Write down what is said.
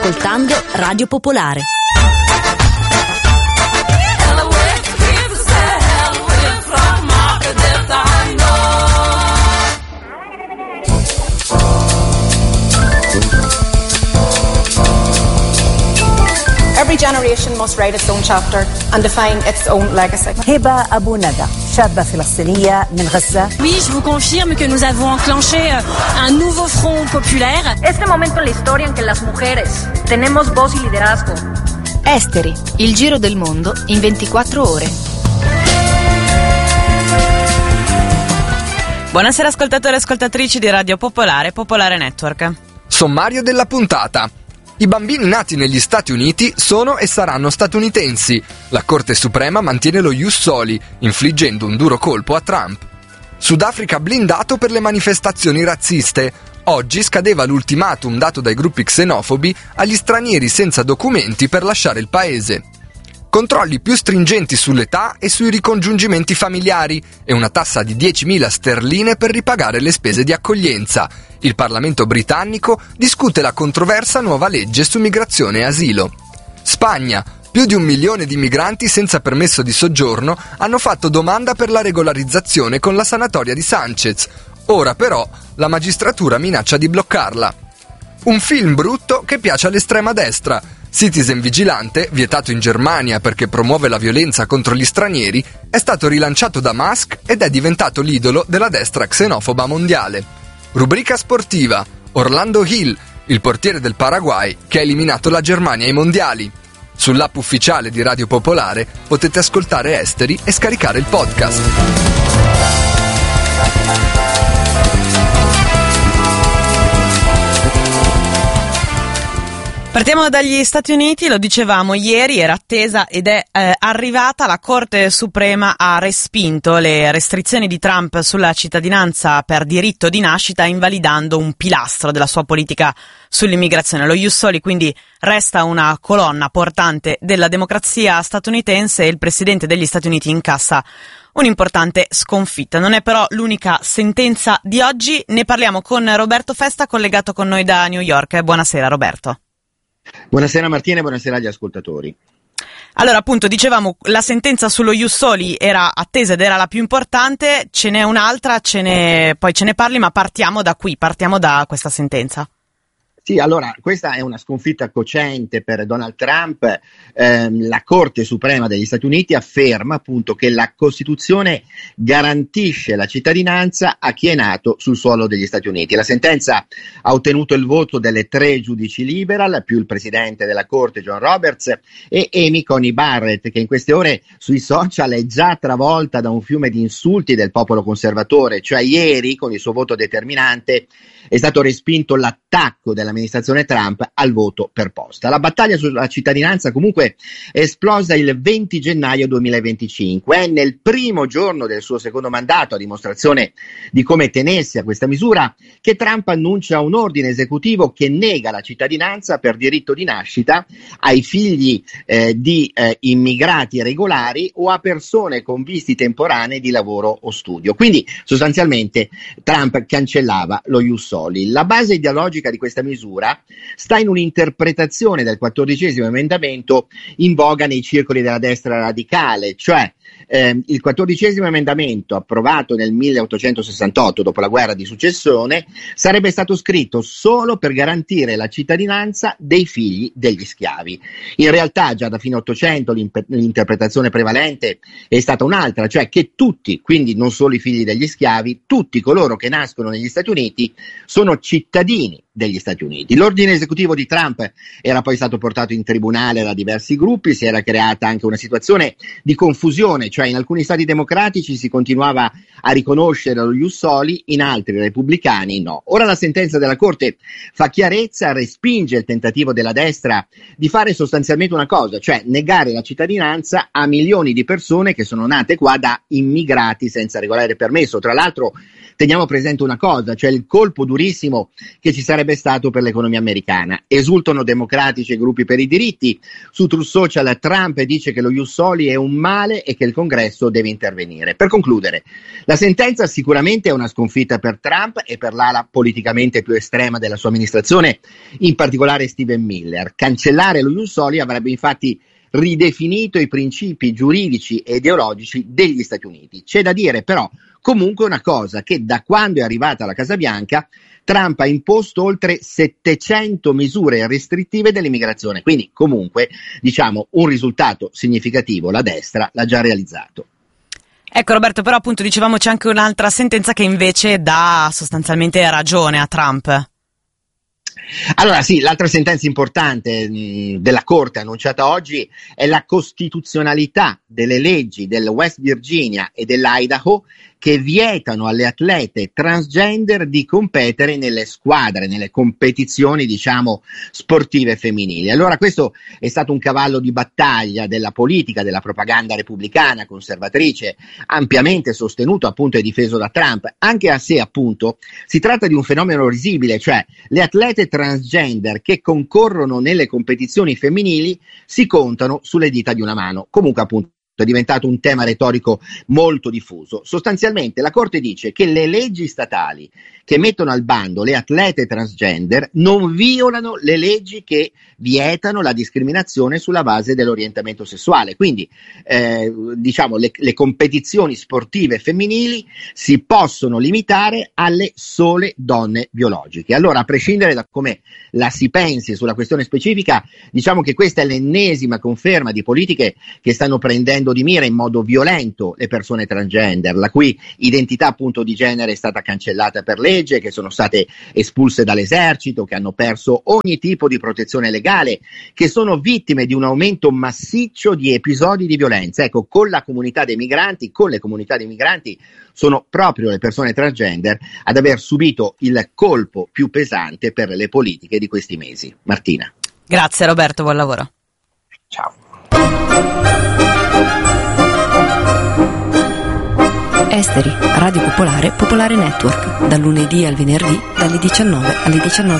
ascoltando Radio Popolare. Every generation must write its own chapter and define its own legacy. هبة أبو ندى شابة فلسطينية من غزة. Oui, je vous confirme que nous avons enclenché un nouveau front populaire. Este momento en la historia en que las mujeres tenemos voz y liderazgo. Esteri, il giro del mondo in 24 ore. Buonasera ascoltatori e ascoltatrici di Radio Popolare, Popolare Network. Sommario della puntata. I bambini nati negli Stati Uniti sono e saranno statunitensi. La Corte Suprema mantiene lo ius soli, infliggendo un duro colpo a Trump. Sudafrica blindato per le manifestazioni razziste. Oggi scadeva l'ultimatum dato dai gruppi xenofobi agli stranieri senza documenti per lasciare il paese. Controlli più stringenti sull'età e sui ricongiungimenti familiari e una tassa di 10.000 sterline per ripagare le spese di accoglienza. Il Parlamento britannico discute la controversa nuova legge su migrazione e asilo. Spagna. Più di 1 milione di migranti senza permesso di soggiorno hanno fatto domanda per la regolarizzazione con la sanatoria di Sanchez. Ora però la magistratura minaccia di bloccarla. Un film brutto che piace all'estrema destra. Citizen Vigilante, vietato in Germania perché promuove la violenza contro gli stranieri, è stato rilanciato da Musk ed è diventato l'idolo della destra xenofoba mondiale. Rubrica sportiva. Orlando Hill, il portiere del Paraguay che ha eliminato la Germania ai mondiali. Sull'app ufficiale di Radio Popolare potete ascoltare Esteri e scaricare il podcast. Partiamo dagli Stati Uniti, lo dicevamo ieri, era attesa ed è arrivata. La Corte Suprema ha respinto le restrizioni di Trump sulla cittadinanza per diritto di nascita, invalidando un pilastro della sua politica sull'immigrazione. Lo ius soli quindi resta una colonna portante della democrazia statunitense e il presidente degli Stati Uniti incassa un'importante sconfitta. Non è però l'unica sentenza di oggi, ne parliamo con Roberto Festa, collegato con noi da New York. Buonasera Roberto. Buonasera Martina e buonasera agli ascoltatori. Allora, appunto, dicevamo, la sentenza sullo ius soli era attesa ed era la più importante, ce n'è un'altra, poi ce ne parli, ma partiamo da qui, partiamo da questa sentenza. Sì, allora, questa è una sconfitta cocente per Donald Trump. La Corte Suprema degli Stati Uniti afferma appunto che la Costituzione garantisce la cittadinanza a chi è nato sul suolo degli Stati Uniti. La sentenza ha ottenuto il voto delle 3 giudici liberal, più il presidente della Corte John Roberts e Amy Coney Barrett, che in queste ore sui social è già travolta da un fiume di insulti del popolo conservatore. Cioè ieri, con il suo voto determinante, è stato respinto l'attacco dell'amministrazione Trump al voto per posta. La battaglia sulla cittadinanza comunque è esplosa il 20 gennaio 2025. È nel primo giorno del suo secondo mandato, a dimostrazione di come tenersi a questa misura, che Trump annuncia un ordine esecutivo che nega la cittadinanza per diritto di nascita ai figli di immigrati regolari o a persone con visti temporanei di lavoro o studio. Quindi sostanzialmente Trump cancellava lo ius soli. La base ideologica di questa misura sta in un'interpretazione del 14° emendamento in voga nei circoli della destra radicale, cioè il 14° emendamento, approvato nel 1868 dopo la guerra di successione, sarebbe stato scritto solo per garantire la cittadinanza dei figli degli schiavi. In realtà già da fine 800 l'interpretazione prevalente è stata un'altra, cioè che tutti, quindi non solo i figli degli schiavi, tutti coloro che nascono negli Stati Uniti sono cittadini degli Stati Uniti. L'ordine esecutivo di Trump era poi stato portato in tribunale da diversi gruppi, si era creata anche una situazione di confusione, cioè in alcuni stati democratici si continuava a riconoscere lo ius soli, in altri repubblicani no. Ora la sentenza della Corte fa chiarezza, respinge il tentativo della destra di fare sostanzialmente una cosa, cioè negare la cittadinanza a milioni di persone che sono nate qua da immigrati senza regolare permesso. Tra l'altro teniamo presente una cosa, cioè il colpo durissimo che ci sarebbe sarebbe stato per l'economia americana. Esultano democratici e gruppi per i diritti. Su Truth Social Trump dice che lo Ius Soli è un male e che il Congresso deve intervenire. Per concludere, la sentenza sicuramente è una sconfitta per Trump e per l'ala politicamente più estrema della sua amministrazione, in particolare Stephen Miller. Cancellare lo Ius Soli avrebbe infatti ridefinito i principi giuridici e ideologici degli Stati Uniti. C'è da dire però comunque una cosa, che da quando è arrivata alla Casa Bianca Trump ha imposto oltre 700 misure restrittive dell'immigrazione, quindi comunque diciamo un risultato significativo la destra l'ha già realizzato. Ecco Roberto, però appunto dicevamo c'è anche un'altra sentenza che invece dà sostanzialmente ragione a Trump. Allora sì, l'altra sentenza importante della Corte annunciata oggi è la costituzionalità delle leggi del West Virginia e dell'Idaho che vietano alle atlete transgender di competere nelle squadre, nelle competizioni diciamo sportive femminili. Allora questo è stato un cavallo di battaglia della politica, della propaganda repubblicana conservatrice, ampiamente sostenuto appunto e difeso da Trump, anche se appunto si tratta di un fenomeno risibile, cioè le atlete transgender che concorrono nelle competizioni femminili si contano sulle dita di una mano. Comunque appunto è diventato un tema retorico molto diffuso. Sostanzialmente la Corte dice che le leggi statali che mettono al bando le atlete transgender non violano le leggi che vietano la discriminazione sulla base dell'orientamento sessuale. Quindi diciamo le competizioni sportive femminili si possono limitare alle sole donne biologiche. Allora, a prescindere da come la si pensi sulla questione specifica, diciamo che questa è l'ennesima conferma di politiche che stanno prendendo di mira in modo violento le persone transgender, la cui identità appunto di genere è stata cancellata per legge, che sono state espulse dall'esercito, che hanno perso ogni tipo di protezione legale, che sono vittime di un aumento massiccio di episodi di violenza. Ecco, con le comunità dei migranti sono proprio le persone transgender ad aver subito il colpo più pesante per le politiche di questi mesi. Martina. Grazie Roberto, buon lavoro. Ciao. Esteri, Radio Popolare, Popolare Network, dal lunedì al venerdì, dalle 19 alle 19:30.